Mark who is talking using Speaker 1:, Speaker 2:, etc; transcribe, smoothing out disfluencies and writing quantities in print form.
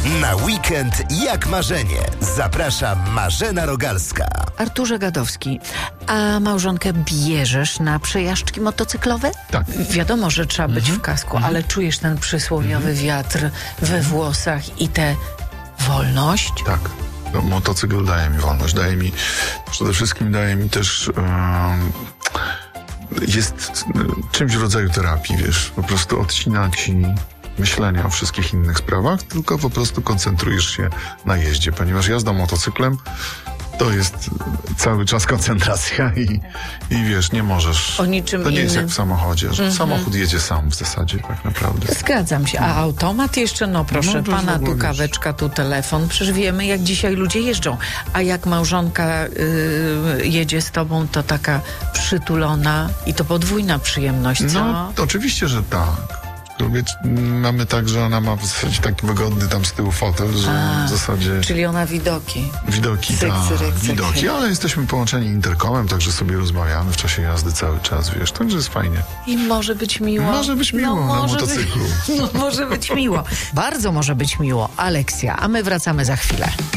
Speaker 1: Na weekend jak marzenie. Zaprasza Marzena Rogalska.
Speaker 2: Arturze Gadowski, a małżonkę bierzesz na przejażdżki motocyklowe?
Speaker 3: Tak.
Speaker 2: Wiadomo, że trzeba być w kasku, ale czujesz ten przysłowiowy wiatr we włosach i tę wolność?
Speaker 3: Tak. No, motocykl daje mi wolność. Przede wszystkim daje mi też... jest czymś w rodzaju terapii, wiesz. Po prostu odcina ci myślenia o wszystkich innych sprawach, tylko po prostu koncentrujesz się na jeździe, ponieważ jazda motocyklem to jest cały czas koncentracja i wiesz, nie możesz...
Speaker 2: O niczym
Speaker 3: to nie jest
Speaker 2: innym.
Speaker 3: jak w samochodzie, że samochód jedzie sam w zasadzie tak naprawdę.
Speaker 2: Zgadzam się. A automat jeszcze? No proszę,
Speaker 3: No, to już
Speaker 2: pana
Speaker 3: w ogóle
Speaker 2: tu kaweczka, tu telefon. Przecież wiemy, jak dzisiaj ludzie jeżdżą. A jak małżonka jedzie z tobą, to taka przytulona i to podwójna przyjemność, co?
Speaker 3: No, to oczywiście, że tak. Mamy tak, że ona ma w zasadzie taki wygodny tam z tyłu fotel, że w zasadzie...
Speaker 2: Czyli ona widoki.
Speaker 3: Widoki,
Speaker 2: Cyk,
Speaker 3: tak,
Speaker 2: cyryk, cyk.
Speaker 3: widoki, ale jesteśmy połączeni interkomem, także sobie rozmawiamy w czasie jazdy cały czas, wiesz, także jest fajnie.
Speaker 2: I może być miło.
Speaker 3: Może być miło na
Speaker 2: może
Speaker 3: motocyklu.
Speaker 2: No, może być miło. Bardzo może być miło. Aleksja, a my wracamy za chwilę.